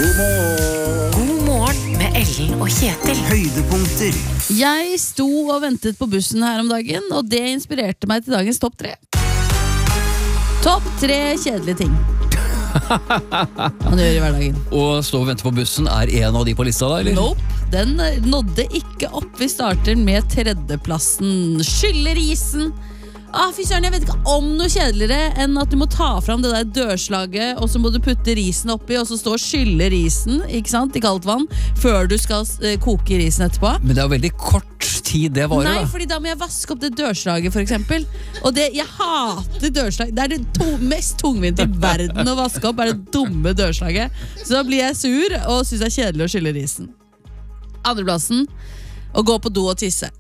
God morgen med Ellen og Kjetil. Høydepunkter. Jeg sto og ventet på bussen her om dagen, og det inspirerte meg til dagens topp 3. Topp 3 kjedelige ting man gjør i hverdagen. Og stå og vente på bussen en av de på lista da, eller? Nope, den nådde ikke opp. Vi starter med tredjeplassen. Skyller isen. Fy søren, jeg vet ikke om noe kjedeligere enn at du må ta fram det der dørslaget, og så må du putte risen oppi, og så stå og skylle risen, ikke sant, i kaldt vann, før du skal koke risen etterpå. Men det er jo veldig kort tid det varer. Nei, fordi da må jeg vaske opp det dørslaget, for eksempel. Og jeg hater dørslag. Det er det mest tungvinte i verden å vaske opp, er det dumme dørslaget. Så da blir jeg sur, og synes det er kjedelig å skylle risen. Andreplassen, å gå på do og tisse.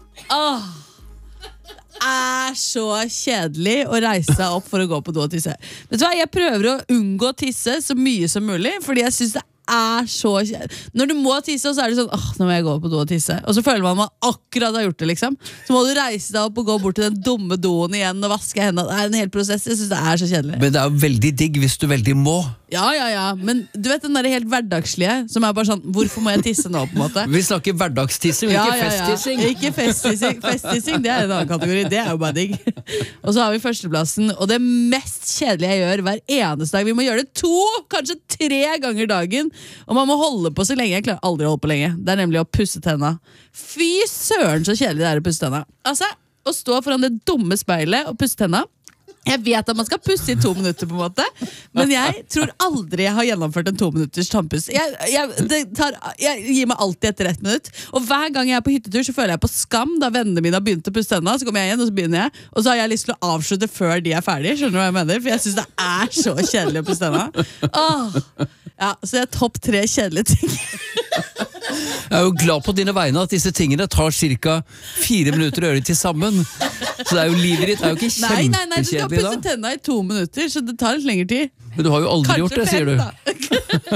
Så kjedelig å reise seg opp for å gå på do og tisse. Vet du hva, jeg prøver å unngå å tisse så mye som mulig, fordi jeg synes det så kjedelig. Når du må tisse, så er det sånn, nå må jeg gå på do og tisse. Og så føler man akkurat har gjort det, liksom. Så må du reise deg opp og gå bort til den dumme doen igjen og vaske hendene. Det er en hel prosess, jeg synes det er så kjedelig. Men det er jo veldig digg hvis du veldig må. Ja, men du vet den der helt hverdagslige, som er bare sånn, hvorfor må jeg tisse nå, på en måte? Vi snakker hverdagstissing, ikke festtissing. Ikke festtissing. Festtissing, det er en annen kategori. Det er jo bare digg. Og så har vi førsteplassen, og det mest kjedelige jeg gjør hver eneste dag. Vi må gjøre det 2, kanskje 3 ganger dagen. Og man må holde på så lenge. Jeg klarer aldri å holde på lenge. Det er nemlig å pusse tenna. Fy søren så kjedelig det er å pusse tenna. Altså, å stå foran det dumme speilet og pusse tenna. Jeg vet at man skal pusse i 2 minutter på en måte, men jeg tror aldri jeg har gjennomført en 2 minutters tannpuss. Jeg gir meg alltid etter 1 minutt. Og hver gang jeg er på hyttetur så føler jeg på skam da vennene mine har begynt å pusse tenna. Så kommer jeg igjen, og så begynner jeg. Og så har jeg lyst til å avslutte før de er ferdige. Skjønner du hva jeg mener? For jeg synes det er så kjedelig å pusse tenna. Ja, så det er topp 3 kjedelige ting. Jeg er jo glad på dine vegne at disse tingene tar cirka 4 minutter å gjøre til sammen. Så det er jo livet ditt, det er jo ikke kjempekjedelig da. Nei, du skal pusse tenna i 2 minutter, så det tar litt lengre tid. Men du har jo aldri gjort det, sier du.